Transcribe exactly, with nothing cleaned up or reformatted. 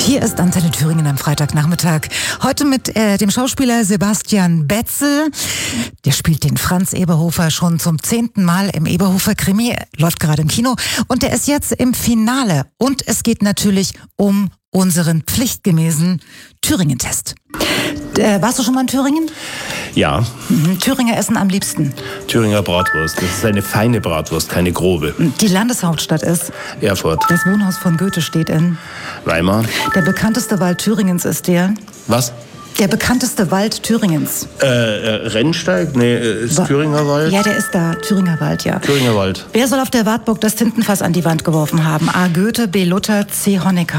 Hier ist Antenne Thüringen am Freitagnachmittag. Heute mit äh, dem Schauspieler Sebastian Betzel. Der spielt den Franz Eberhofer schon zum zehnten Mal im Eberhofer Krimi. Läuft gerade im Kino. Und der ist jetzt im Finale. Und es geht natürlich um unseren pflichtgemäßen Thüringen-Test. Äh, warst du schon mal in Thüringen? Ja. Mhm. Thüringer essen am liebsten? Thüringer Bratwurst. Das ist eine feine Bratwurst, keine grobe. Die Landeshauptstadt ist? Erfurt. Das Wohnhaus von Goethe steht in? Weimar. Der bekannteste Wald Thüringens ist der? Was? Der bekannteste Wald Thüringens. Äh, äh Rennsteig? Nee, ist Wa- Thüringer Wald? Ja, der ist da. Thüringer Wald, ja. Thüringer Wald. Wer soll auf der Wartburg das Tintenfass an die Wand geworfen haben? A. Goethe, B. Luther, C. Honecker.